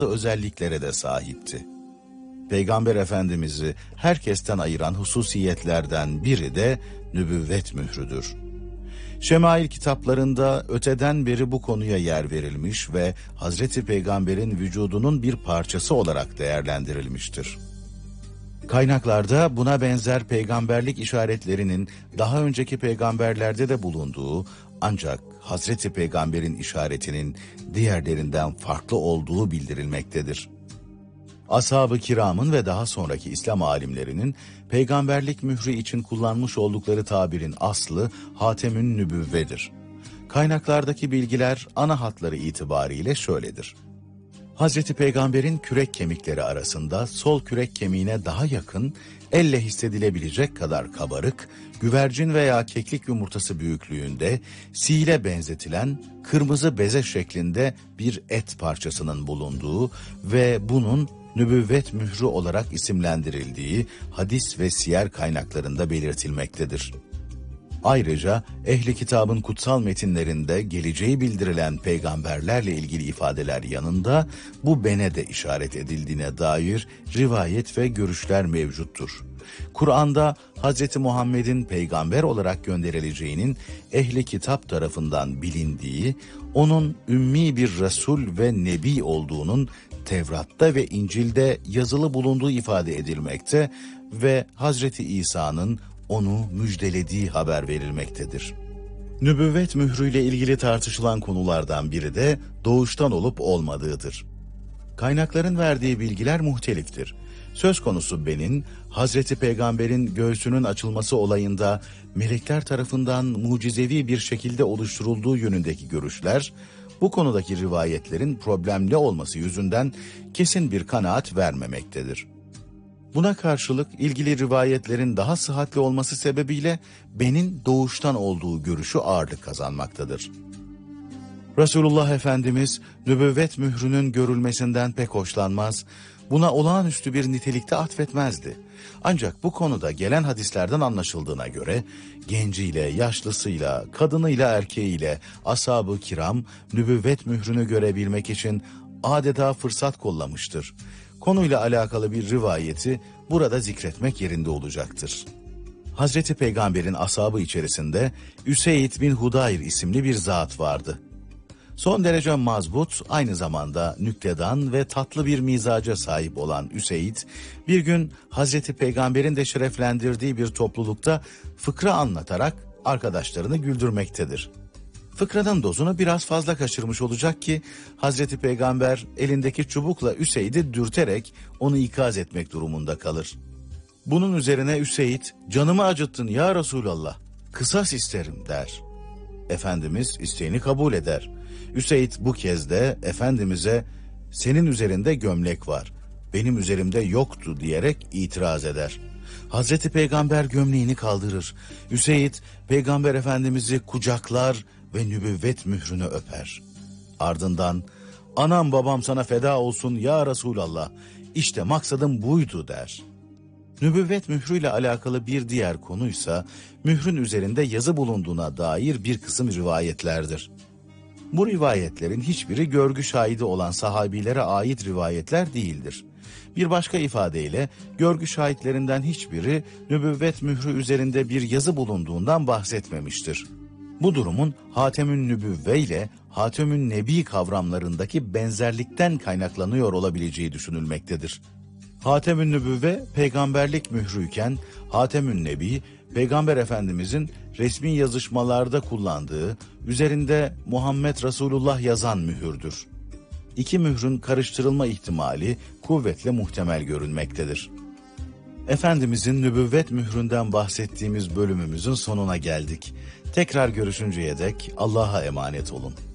özelliklere de sahipti. Peygamber Efendimiz'i herkesten ayıran hususiyetlerden biri de nübüvvet mührüdür. Şemail kitaplarında öteden beri bu konuya yer verilmiş ve Hazreti Peygamber'in vücudunun bir parçası olarak değerlendirilmiştir. Kaynaklarda buna benzer peygamberlik işaretlerinin daha önceki peygamberlerde de bulunduğu, ancak Hazreti Peygamber'in işaretinin diğerlerinden farklı olduğu bildirilmektedir. Ashab-ı kiramın ve daha sonraki İslam alimlerinin peygamberlik mührü için kullanmış oldukları tabirin aslı Hatemün Nübüvve'dir. Kaynaklardaki bilgiler ana hatları itibariyle şöyledir. Hazreti Peygamber'in kürek kemikleri arasında sol kürek kemiğine daha yakın, elle hissedilebilecek kadar kabarık, güvercin veya keklik yumurtası büyüklüğünde, sile benzetilen kırmızı beze şeklinde bir et parçasının bulunduğu ve bunun nübüvvet mührü olarak isimlendirildiği hadis ve siyer kaynaklarında belirtilmektedir. Ayrıca ehli kitabın kutsal metinlerinde geleceği bildirilen peygamberlerle ilgili ifadeler yanında bu bene de işaret edildiğine dair rivayet ve görüşler mevcuttur. Kur'an'da Hz. Muhammed'in peygamber olarak gönderileceğinin ehli kitap tarafından bilindiği, onun ümmi bir Resul ve Nebi olduğunun Tevrat'ta ve İncil'de yazılı bulunduğu ifade edilmekte ve Hz. İsa'nın onu müjdelediği haber verilmektedir. Nübüvvet mührüyle ilgili tartışılan konulardan biri de doğuştan olup olmadığıdır. Kaynakların verdiği bilgiler muhteliftir. Söz konusu benin, Hazreti Peygamber'in göğsünün açılması olayında melekler tarafından mucizevi bir şekilde oluşturulduğu yönündeki görüşler, bu konudaki rivayetlerin problemli olması yüzünden kesin bir kanaat vermemektedir. Buna karşılık ilgili rivayetlerin daha sıhhatli olması sebebiyle benin doğuştan olduğu görüşü ağırlık kazanmaktadır. Resulullah Efendimiz nübüvvet mührünün görülmesinden pek hoşlanmaz, buna olağanüstü bir nitelikte atfetmezdi. Ancak bu konuda gelen hadislerden anlaşıldığına göre genciyle, yaşlısıyla, kadınıyla, erkeğiyle ashab-ı kiram nübüvvet mührünü görebilmek için adeta fırsat kollamıştır. Konuyla alakalı bir rivayeti burada zikretmek yerinde olacaktır. Hazreti Peygamber'in ashabı içerisinde Üseyd bin Hudayr isimli bir zat vardı. Son derece mazbut, aynı zamanda nüktedan ve tatlı bir mizaca sahip olan Üseyd, bir gün Hazreti Peygamber'in de şereflendirdiği bir toplulukta fıkra anlatarak arkadaşlarını güldürmektedir. Fıkranın dozunu biraz fazla kaçırmış olacak ki Hazreti Peygamber elindeki çubukla Üseyd'i dürterek onu ikaz etmek durumunda kalır. Bunun üzerine Üseyd, "Canımı acıttın ya Resulallah, kısas isterim," der. Efendimiz isteğini kabul eder. Üseyd bu kez de Efendimiz'e "Senin üzerinde gömlek var, benim üzerimde yoktu," diyerek itiraz eder. Hazreti Peygamber gömleğini kaldırır. Üseyd, Peygamber Efendimiz'i kucaklar ve nübüvvet mührünü öper. Ardından "Anam babam sana feda olsun ya Resulallah, işte maksadım buydu," der. Nübüvvet mührüyle alakalı bir diğer konuysa mührün üzerinde yazı bulunduğuna dair bir kısım rivayetlerdir. Bu rivayetlerin hiçbiri görgü şahidi olan sahabilere ait rivayetler değildir. Bir başka ifadeyle görgü şahitlerinden hiçbiri nübüvvet mührü üzerinde bir yazı bulunduğundan bahsetmemiştir. Bu durumun Hatemün Nübüvve ile Hatemün Nebi kavramlarındaki benzerlikten kaynaklanıyor olabileceği düşünülmektedir. Hatemün Nübüvve peygamberlik mührüyken Hatemün Nebi, Peygamber Efendimizin resmi yazışmalarda kullandığı, üzerinde Muhammed Resulullah yazan mühürdür. İki mührün karıştırılma ihtimali kuvvetle muhtemel görünmektedir. Efendimizin nübüvvet mühründen bahsettiğimiz bölümümüzün sonuna geldik. Tekrar görüşünceye dek Allah'a emanet olun.